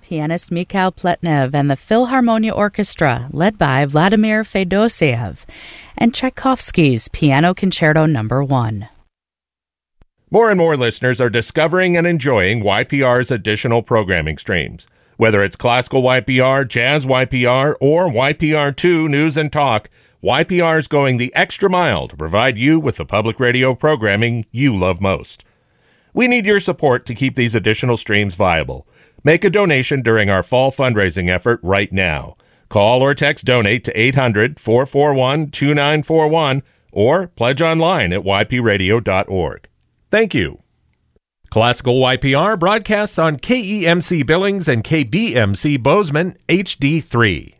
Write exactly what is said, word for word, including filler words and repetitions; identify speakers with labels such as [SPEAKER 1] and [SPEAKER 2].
[SPEAKER 1] pianist Mikhail Pletnev and the Philharmonia Orchestra, led by Vladimir Fedosiev, and Tchaikovsky's Piano Concerto Number one.
[SPEAKER 2] More and more listeners are discovering and enjoying Y P R's additional programming streams. Whether it's classical Y P R, jazz Y P R, or Y P R two News and Talk, Y P R is going the extra mile to provide you with the public radio programming you love most. We need your support to keep these additional streams viable. Make a donation during our fall fundraising effort right now. Call or text donate to eight hundred, four four one, two nine four one or pledge online at y p radio dot org. Thank you. Classical Y P R broadcasts on K E M C Billings and K B M C Bozeman H D three.